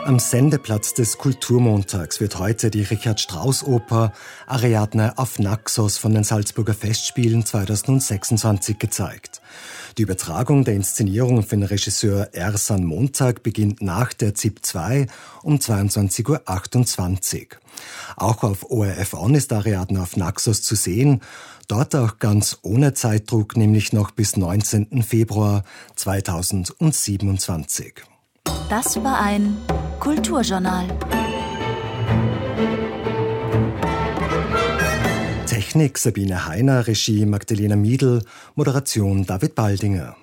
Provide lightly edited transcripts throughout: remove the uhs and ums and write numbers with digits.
Am Sendeplatz des Kulturmontags wird heute die Richard-Strauss-Oper Ariadne auf Naxos von den Salzburger Festspielen 2026 gezeigt. Die Übertragung der Inszenierung von Regisseur Ersan Montag beginnt nach der ZIP 2 um 22.28 Uhr. Auch auf ORF On ist Ariadne auf Naxos zu sehen, dort auch ganz ohne Zeitdruck, nämlich noch bis 19. Februar 2027. Das war ein Kulturjournal. Technik Sabine Heiner, Regie Magdalena Miedl, Moderation David Baldinger.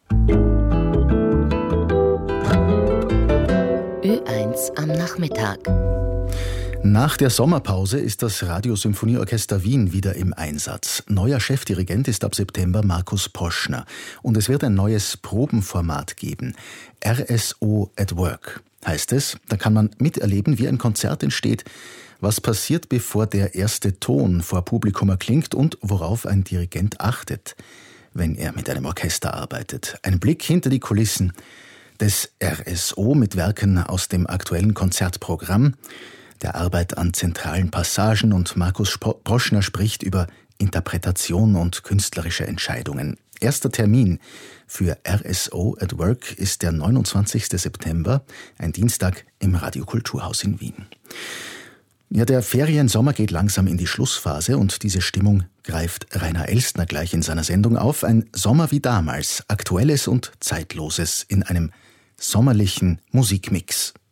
Ö1 am Nachmittag. Nach der Sommerpause ist das Radiosymphonieorchester Wien wieder im Einsatz. Neuer Chefdirigent ist ab September Markus Poschner. Und es wird ein neues Probenformat geben. RSO at Work heißt es. Da kann man miterleben, wie ein Konzert entsteht, was passiert, bevor der erste Ton vor Publikum erklingt und worauf ein Dirigent achtet, wenn er mit einem Orchester arbeitet. Ein Blick hinter die Kulissen des RSO mit Werken aus dem aktuellen Konzertprogramm, der Arbeit an zentralen Passagen, und Markus Poschner spricht über Interpretation und künstlerische Entscheidungen. Erster Termin für RSO at Work ist der 29. September, ein Dienstag im Radio-Kulturhaus in Wien. Ja, der Feriensommer geht langsam in die Schlussphase und diese Stimmung greift Rainer Elstner gleich in seiner Sendung auf. Ein Sommer wie damals, Aktuelles und Zeitloses in einem sommerlichen Musikmix.